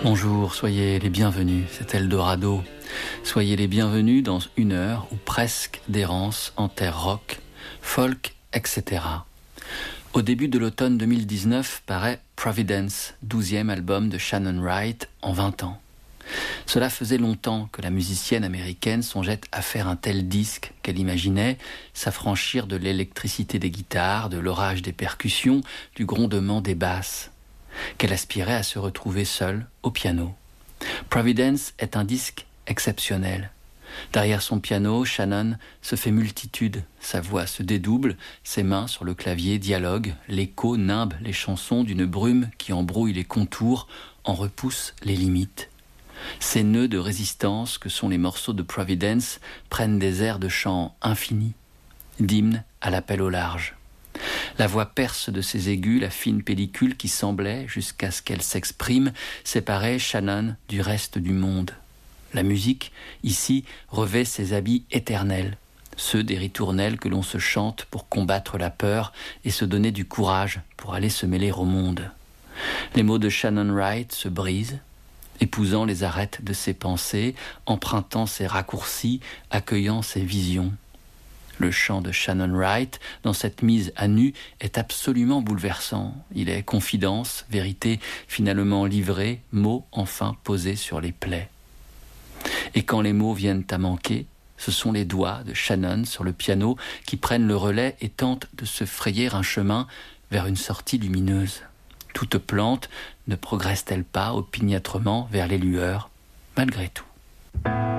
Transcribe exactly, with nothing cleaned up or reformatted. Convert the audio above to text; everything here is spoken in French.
Bonjour, soyez les bienvenus, c'est Eldorado. Soyez les bienvenus dans une heure ou presque d'errance en terre rock, folk, et cetera. Au début de l'automne deux mille dix-neuf paraît Providence, douzième album de Shannon Wright en vingt ans. Cela faisait longtemps que la musicienne américaine songeait à faire un tel disque qu'elle imaginait s'affranchir de l'électricité des guitares, de l'orage des percussions, du grondement des basses, qu'elle aspirait à se retrouver seule au piano. Providence est un disque exceptionnel. Derrière son piano, Shannon se fait multitude, sa voix se dédouble, ses mains sur le clavier dialoguent, l'écho nimbe les chansons d'une brume qui embrouille les contours, en repousse les limites. Ces nœuds de résistance que sont les morceaux de Providence prennent des airs de chant infinis, d'hymne à l'appel au large. La voix perce de ses aigus la fine pellicule qui semblait, jusqu'à ce qu'elle s'exprime, séparer Shannon du reste du monde. La musique, ici, revêt ses habits éternels, ceux des ritournelles que l'on se chante pour combattre la peur et se donner du courage pour aller se mêler au monde. Les mots de Shannon Wright se brisent, épousant les arêtes de ses pensées, empruntant ses raccourcis, accueillant ses visions. Le chant de Shannon Wright, dans cette mise à nu, est absolument bouleversant. Il est confidence, vérité finalement livrée, mots enfin posés sur les plaies. Et quand les mots viennent à manquer, ce sont les doigts de Shannon sur le piano qui prennent le relais et tentent de se frayer un chemin vers une sortie lumineuse. Toute plante ne progresse-t-elle pas opiniâtrement vers les lueurs, malgré tout?